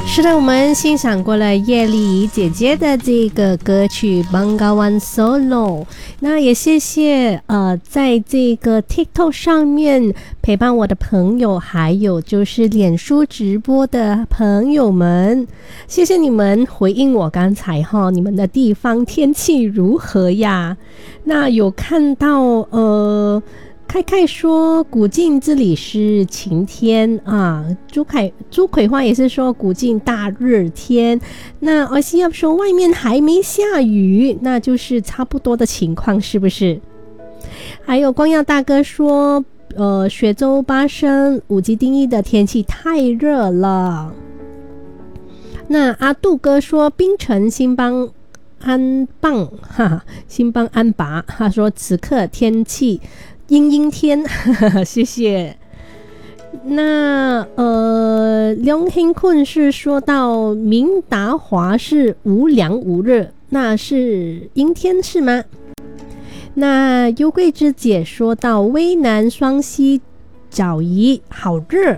是的，我们欣赏过了叶丽仪姐姐的这个歌曲《Bengawan Solo》，那也谢谢在这个 TikTok 上面陪伴我的朋友，还有就是脸书直播的朋友们，谢谢你们回应我刚才你们的地方天气如何呀？那有看到凯凯说古晋这里是晴天啊，朱葵花也是说古晋大热天。那而西亚说外面还没下雨，那就是差不多的情况，是不是？还有光耀大哥说雪州巴生5级定义的天气太热了。那阿杜哥说槟城新邦安棒新邦安拔，他说此刻天气阴天谢谢。那梁兴困是说到明达华是无凉无热，那是阴天是吗？那幽贵之姐说到渭南双溪爪夷好热。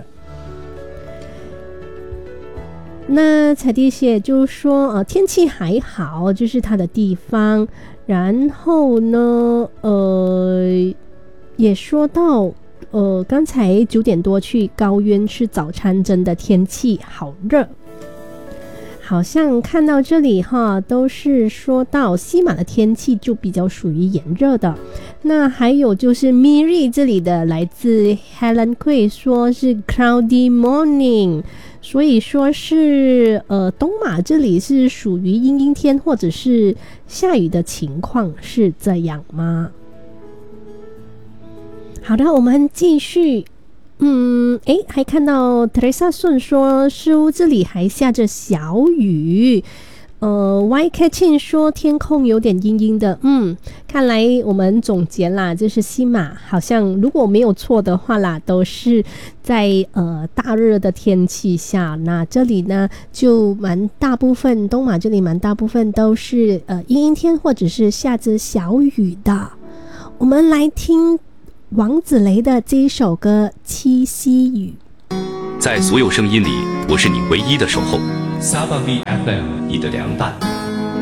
那彩地姐就说天气还好，就是它的地方。然后呢也说到刚才9点多去高原吃早餐，真的天气好热。好像看到这里都是说到西马的天气就比较属于炎热的。那还有就是 Miri 这里的来自 Helen Quay 说是 cloudy morning， 所以说是东马这里是属于阴天或者是下雨的情况，是这样吗？好的，我们继续。还看到 Teresa 顺说似乎这里还下着小雨。YK 庆说天空有点阴阴的。看来我们总结啦，就是西马好像如果没有错的话啦，都是在大热的天气下。那这里呢就蛮大部分，东马这里蛮大部分都是阴天或者是下着小雨的。我们来听王子雷的这一首歌《七夕雨》。 在所有声音里，我是你唯一的守候。Sabavi FM， 你的良伴。